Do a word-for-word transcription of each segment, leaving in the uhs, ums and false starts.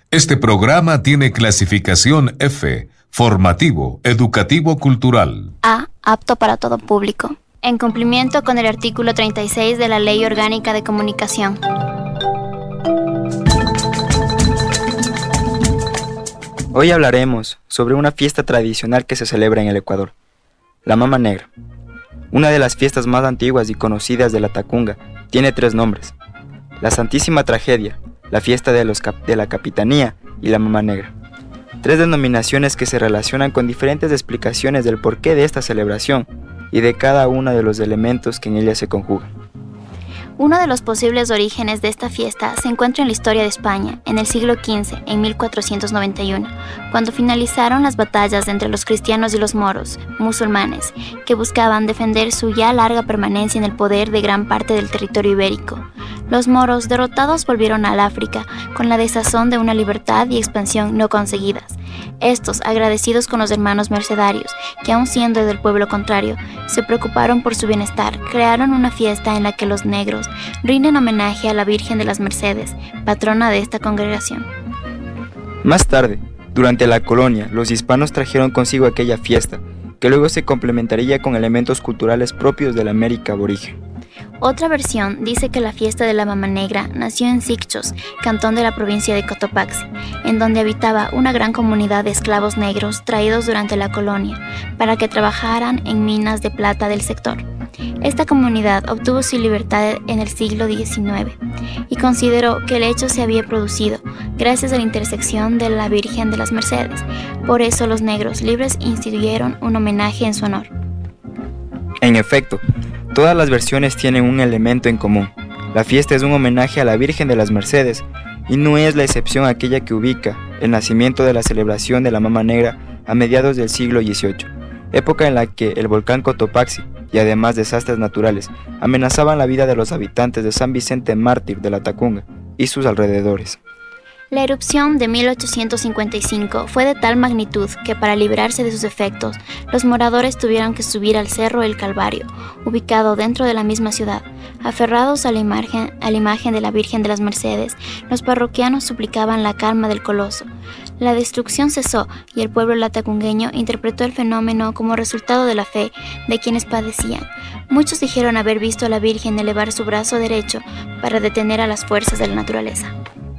Este programa tiene clasificación F, formativo, educativo, cultural. A, apto para todo público, en cumplimiento con el artículo treinta y seis de la Ley Orgánica de Comunicación. Hoy hablaremos sobre una fiesta tradicional que se celebra en el Ecuador, la Mama Negra. Una de las fiestas más antiguas y conocidas de la Tacunga tiene tres nombres: la Santísima Tragedia, la Fiesta de, los cap- de la Capitanía y la Mama Negra. Tres denominaciones que se relacionan con diferentes explicaciones del porqué de esta celebración y de cada uno de los elementos que en ella se conjugan. Uno de los posibles orígenes de esta fiesta se encuentra en la historia de España, en el siglo quince, en mil cuatrocientos noventa y uno, cuando finalizaron las batallas entre los cristianos y los moros, musulmanes, que buscaban defender su ya larga permanencia en el poder de gran parte del territorio ibérico. Los moros, derrotados, volvieron al África con la desazón de una libertad y expansión no conseguidas. Estos, agradecidos con los hermanos mercedarios, que aun siendo del pueblo contrario, se preocuparon por su bienestar, crearon una fiesta en la que los negros rinden homenaje a la Virgen de las Mercedes, patrona de esta congregación. Más tarde, durante la colonia, los hispanos trajeron consigo aquella fiesta, que luego se complementaría con elementos culturales propios de la América aborigen. Otra versión dice que la fiesta de la Mama Negra nació en Sicchos, cantón de la provincia de Cotopaxi, en donde habitaba una gran comunidad de esclavos negros traídos durante la colonia para que trabajaran en minas de plata del sector. Esta comunidad obtuvo su libertad en el siglo diecinueve y consideró que el hecho se había producido gracias a la intersección de la Virgen de las Mercedes. Por eso los negros libres instituyeron un homenaje en su honor. En efecto, todas las versiones tienen un elemento en común. La fiesta es un homenaje a la Virgen de las Mercedes y no es la excepción aquella que ubica el nacimiento de la celebración de la Mama Negra a mediados del siglo dieciocho, época en la que el volcán Cotopaxi y además desastres naturales amenazaban la vida de los habitantes de San Vicente Mártir de la Tacunga y sus alrededores. La erupción de mil ochocientos cincuenta y cinco fue de tal magnitud que para librarse de sus efectos, los moradores tuvieron que subir al Cerro El Calvario, ubicado dentro de la misma ciudad. Aferrados a la imagen, a la imagen de la Virgen de las Mercedes, los parroquianos suplicaban la calma del coloso. La destrucción cesó y el pueblo latacungueño interpretó el fenómeno como resultado de la fe de quienes padecían. Muchos dijeron haber visto a la Virgen elevar su brazo derecho para detener a las fuerzas de la naturaleza.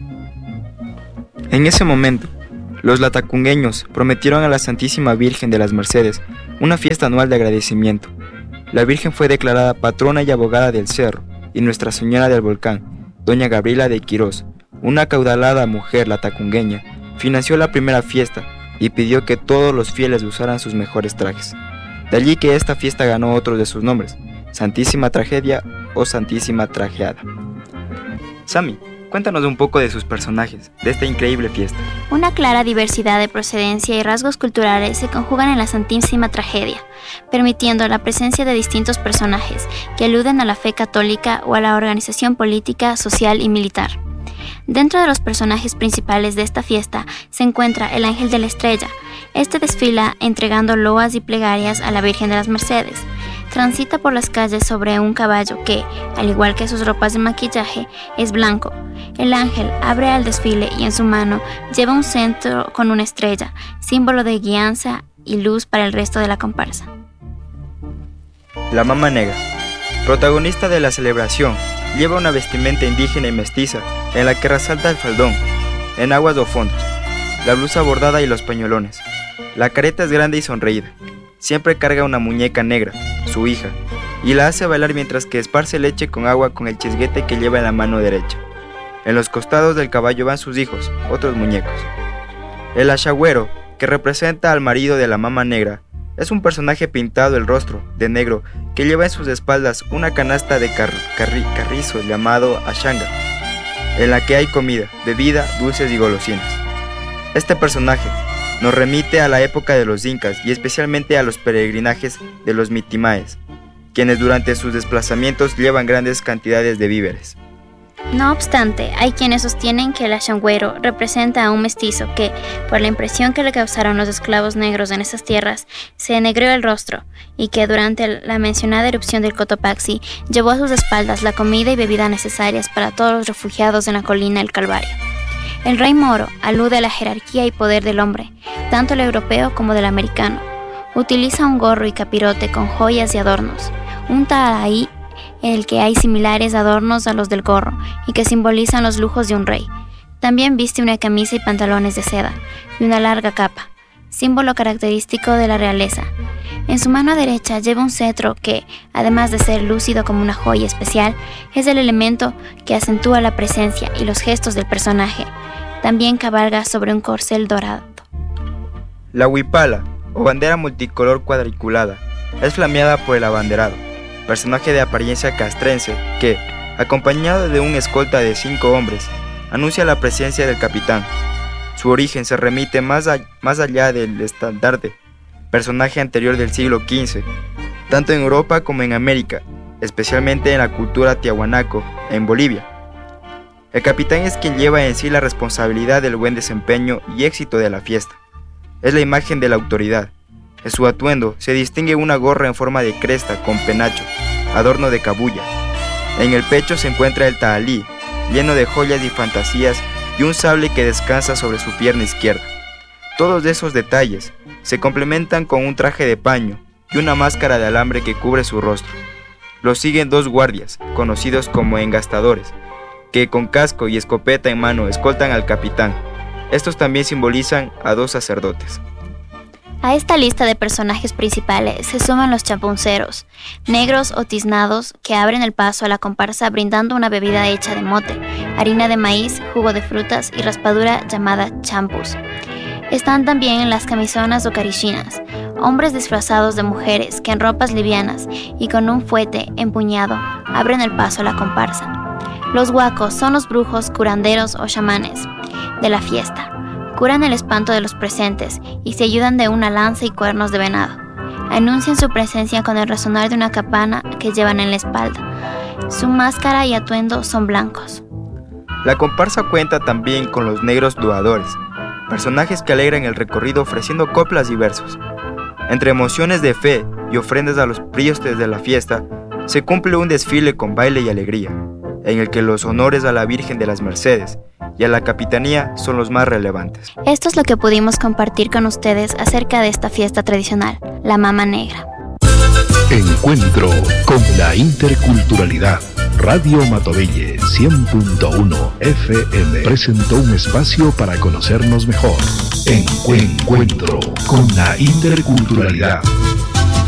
En ese momento, los latacungueños prometieron a la Santísima Virgen de las Mercedes una fiesta anual de agradecimiento. La Virgen fue declarada patrona y abogada del cerro, y Nuestra Señora del Volcán, doña Gabriela de Quirós, una acaudalada mujer latacungueña, financió la primera fiesta y pidió que todos los fieles usaran sus mejores trajes. De allí que esta fiesta ganó otros de sus nombres: Santísima Tragedia o Santísima Trajeada. Sami, cuéntanos un poco de sus personajes, de esta increíble fiesta. Una clara diversidad de procedencia y rasgos culturales se conjugan en la Santísima Tragedia, permitiendo la presencia de distintos personajes que aluden a la fe católica o a la organización política, social y militar. Dentro de los personajes principales de esta fiesta se encuentra el Ángel de la Estrella. Este desfila entregando loas y plegarias a la Virgen de las Mercedes. Transita por las calles sobre un caballo que, al igual que sus ropas de maquillaje, es blanco. El ángel abre al desfile y en su mano lleva un cetro con una estrella, símbolo de guianza y luz para el resto de la comparsa. La Mama Negra, protagonista de la celebración, lleva una vestimenta indígena y mestiza en la que resalta el faldón, enaguas o fondos, la blusa bordada y los pañuelones. La careta es grande y sonreída. Siempre carga una muñeca negra, su hija, y la hace bailar mientras que esparce leche con agua con el chisguete que lleva en la mano derecha. En los costados del caballo van sus hijos, otros muñecos. El achagüero, que representa al marido de la Mama Negra, es un personaje pintado el rostro, de negro, que lleva en sus espaldas una canasta de car carri carrizo llamado achanga, en la que hay comida, bebida, dulces y golosinas. Este personaje nos remite a la época de los incas y especialmente a los peregrinajes de los mitimaes, quienes durante sus desplazamientos llevan grandes cantidades de víveres. No obstante, hay quienes sostienen que el achagüero representa a un mestizo que, por la impresión que le causaron los esclavos negros en esas tierras, se ennegrió el rostro y que durante la mencionada erupción del Cotopaxi llevó a sus espaldas la comida y bebida necesarias para todos los refugiados en la colina del Calvario. El rey moro alude a la jerarquía y poder del hombre, tanto el europeo como del americano. Utiliza un gorro y capirote con joyas y adornos, un talaí en el que hay similares adornos a los del gorro y que simbolizan los lujos de un rey. También viste una camisa y pantalones de seda y una larga capa, símbolo característico de la realeza. En su mano derecha lleva un cetro que, además de ser lúcido como una joya especial, es el elemento que acentúa la presencia y los gestos del personaje. También cabalga sobre un corcel dorado. La huipala, o bandera multicolor cuadriculada, es flameada por el abanderado, personaje de apariencia castrense que, acompañado de un escolta de cinco hombres, anuncia la presencia del capitán. Su origen se remite más, a, más allá del estandarte, personaje anterior del siglo quince, tanto en Europa como en América, especialmente en la cultura tiahuanaco, en Bolivia. El capitán es quien lleva en sí la responsabilidad del buen desempeño y éxito de la fiesta. Es la imagen de la autoridad. En su atuendo se distingue una gorra en forma de cresta con penacho, adorno de cabuya. En el pecho se encuentra el tahalí, lleno de joyas y fantasías, y un sable que descansa sobre su pierna izquierda. Todos esos detalles se complementan con un traje de paño y una máscara de alambre que cubre su rostro. Lo siguen dos guardias, conocidos como engastadores, que con casco y escopeta en mano escoltan al capitán. Estos también simbolizan a dos sacerdotes. A esta lista de personajes principales se suman los chapunceros, negros o tiznados que abren el paso a la comparsa brindando una bebida hecha de mote, harina de maíz, jugo de frutas y raspadura llamada champús. Están también las camisonas o carichinas, hombres disfrazados de mujeres que en ropas livianas y con un fuete empuñado abren el paso a la comparsa. Los huacos son los brujos, curanderos o chamanes de la fiesta. Curan el espanto de los presentes y se ayudan de una lanza y cuernos de venado. Anuncian su presencia con el resonar de una campana que llevan en la espalda. Su máscara y atuendo son blancos. La comparsa cuenta también con los negros doadores, personajes que alegran el recorrido ofreciendo coplas y versos. Entre emociones de fe y ofrendas a los príostes de la fiesta, se cumple un desfile con baile y alegría, en el que los honores a la Virgen de las Mercedes y a la Capitanía son los más relevantes. Esto es lo que pudimos compartir con ustedes acerca de esta fiesta tradicional, la Mama Negra. Encuentro con la interculturalidad. Radio Matovelle cien punto uno F M presentó un espacio para conocernos mejor. Encuentro con la interculturalidad.